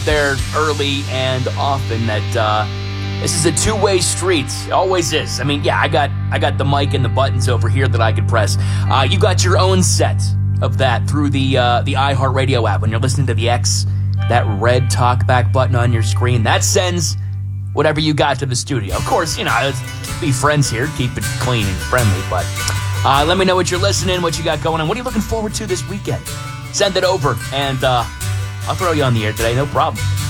there early and often that this is a two-way street. It always is. I mean, yeah, I got the mic and the buttons over here that I could press. You got your own set of that through the iHeartRadio app. When you're listening to the X, that red talkback button on your screen, that sends whatever you got to the studio. Of course, let's be friends here, keep it clean and friendly, but let me know what you're listening, what you got going on. What are you looking forward to this weekend? Send it over, and I'll throw you on the air today, no problem.